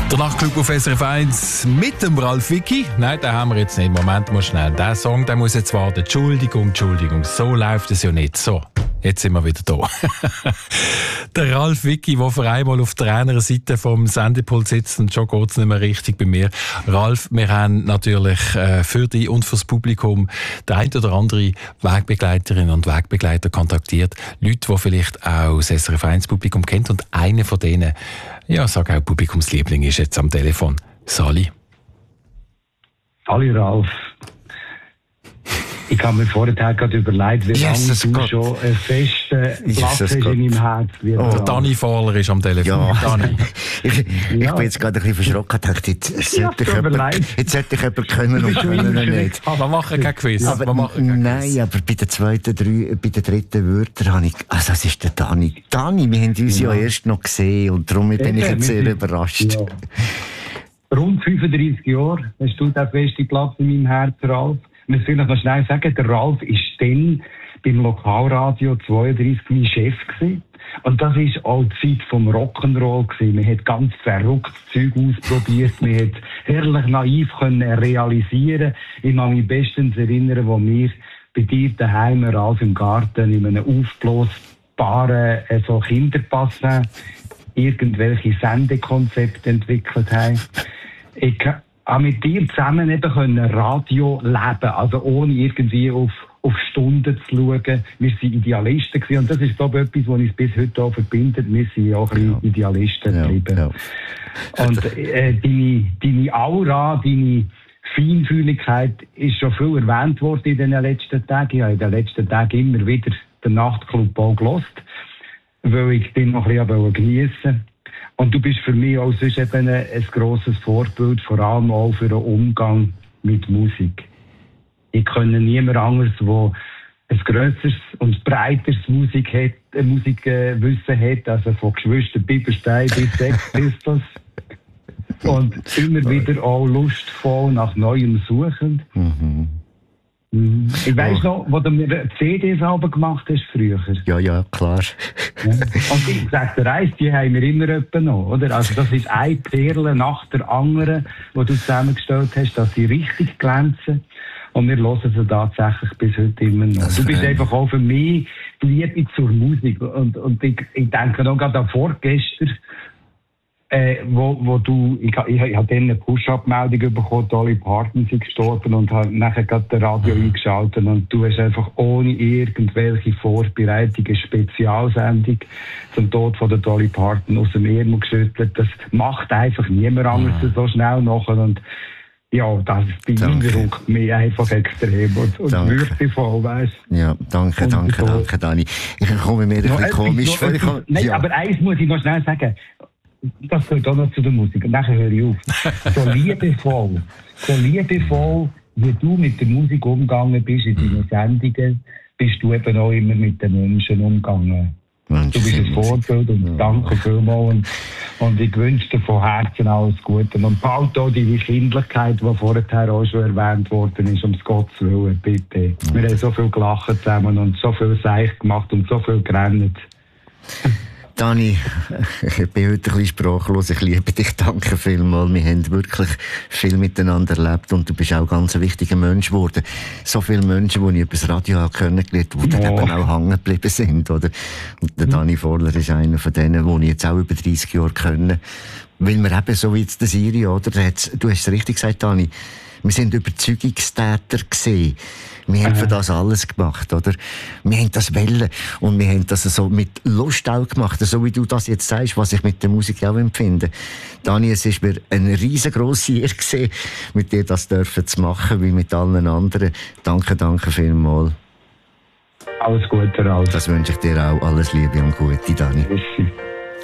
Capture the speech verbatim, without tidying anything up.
Der Nachtclub auf S R F eins mit dem Ralf Vicki. Nein, den haben wir jetzt nicht. Moment mal schnell. Der Song, der muss jetzt warten. Entschuldigung, Entschuldigung. So läuft es ja nicht. So, jetzt sind wir wieder da. Der Ralf Vicki, der für einmal auf der anderen Seite vom Sendepult sitzt, und schon geht es nicht mehr richtig bei mir. Ralf, wir haben natürlich äh, für dich und fürs Publikum der ein oder andere Wegbegleiterinnen und Wegbegleiter kontaktiert. Leute, die vielleicht auch das S R F eins Publikum kennt, und einer von denen, ja, sag auch Publikumsliebling, ist jetzt am Telefon. Sali. Sali Ralf. Ich habe mir vorher gerade überlegt, wie Jesus lange du Gott. schon einen festen Platz hast in meinem Herz. Oh, Dani Fahler ist am Telefon. Ja. Dani. ich, ich Ja. bin jetzt gerade ein bisschen verschrocken und dachte, jetzt sollte ich tut mir jemand- leid. jetzt sollte ich jemanden können und können nicht. Wir machen kein Quiz. Aber wir machen kein nein, Quiz. aber bei den zweiten, drei, bei den dritten Wörtern habe ich, also das ist der Dani. Dani, wir haben uns ja, Ja. erst noch gesehen und darum bin ich Eben, jetzt wir sehr sind- überrascht. Ja. Rund fünfunddreißig Jahre hast du den festen Platz in meinem Herz, Ralf. Ich muss vielleicht noch schnell sagen, der Ralf war dann beim Lokalradio zweiunddreißig mein Chef gewesen. Und das war auch die Zeit vom Rock'n'Roll gewesen. Man hat ganz verrücktes Zeug ausprobiert. Man hat herrlich naiv können realisieren. Ich kann mich bestens erinnern, wo wir bei dir daheim, Ralf, im Garten, in einem aufblasbaren äh, so Kinderpassen irgendwelche Sendekonzepte entwickelt haben. Ich habe mit dir zusammen eben können Radio leben, also ohne irgendwie auf, auf Stunden zu schauen. Wir waren Idealisten gewesen. Und das ist, glaube ich, etwas, was uns bis heute auch verbindet. Wir sind auch ein bisschen Ja. Idealisten Ja, geblieben. ja. Und äh, deine, deine Aura, deine Feinfühligkeit ist schon viel erwähnt worden in den letzten Tagen. Ich habe in den letzten Tagen immer wieder den Nachtclub auch gehört, weil ich den noch ein bisschen geniessen wollte. Und du bist für mich auch sonst eben ein, ein grosses Vorbild, vor allem auch für den Umgang mit Musik. Ich kenne niemand anderes, der ein grösseres und breiteres Musik hat, äh, Musikwissen hat, also von Geschwister Bieberstein bis Sex Pistols. Und immer wieder auch lustvoll nach Neuem suchend. Mhm. Mhm. Ich weiss Oh. noch, wo du mir C Ds aber gemacht hast früher. Ja, ja, klar. Ja. Und ich sag dir eins, die haben wir immer etwa noch, oder? Also das ist eine Perle nach der anderen, die du zusammengestellt hast, dass sie richtig glänzen. Und wir hören sie tatsächlich bis heute immer noch. Das Du bist freut mich. einfach auch für mich die Liebe zur Musik. Und, und ich, ich denke noch gerade an vorgestern, äh, wo, wo du, ich, ich, ich habe dann eine Push-Up-Meldung bekommen, Dolly Parton ist gestorben, und habe nachher gerade das Radio Mhm. eingeschaltet, und du hast einfach ohne irgendwelche Vorbereitung eine Spezialsendung zum Tod von der Dolly Parton aus dem Ärmel geschüttelt. Das macht einfach niemand anderes Mhm. so schnell nachher. Und ja, das beeindruckt mich einfach extrem und, und Danke. würdevoll, weißt du. Ja, danke, Und danke, so. danke, Dani. Ich komme mir ein Noch bisschen etwas, komisch noch vor. Ich etwas- komme- Nein, ja. aber eins muss ich noch schnell sagen. Das gehört auch noch zu der Musik. Und nachher höre ich auf. So liebevoll, so liebevoll, wie du mit der Musik umgegangen bist in deinen Sendungen, bist du eben auch immer mit den Menschen umgegangen. Mensch, Du bist ein sind Vorbild, und Ja. danke vielmals. Und, und ich wünsche dir von Herzen alles Gute. Und behalte auch deine Kindlichkeit, die vorher auch schon erwähnt worden ist, um Gottes Willen, bitte. Wir haben so viel gelacht zusammen und so viel Seich gemacht und so viel gerannt. Dani, ich bin heute ein bisschen sprachlos. Ich liebe dich, danke vielmals. Wir haben wirklich viel miteinander erlebt und du bist auch ganz ein wichtiger Mensch geworden. So viele Menschen, die ich über das Radio habe kennengelernt habe, die dann Oh. eben auch hängen geblieben sind, oder? Und der Dani Fahler ist einer von denen, die ich jetzt auch über dreißig Jahre kenne. Weil wir eben so wie jetzt der Siri, oder? Der hat's- Du hast es richtig gesagt, Dani. Wir sind Überzeugungstäter gewesen. Wir haben für das alles gemacht, oder? Wir haben das wollen. Und wir haben das so mit Lust auch gemacht. So wie du das jetzt sagst, was ich mit der Musik auch empfinde. Dani, es ist mir eine riesengroße Ehre gewesen, mit dir das dürfen zu machen, wie mit allen anderen. Danke, danke vielmals. Alles Gute, Ralf. Das wünsche ich dir auch. Alles Liebe und Gute, Dani. Merci.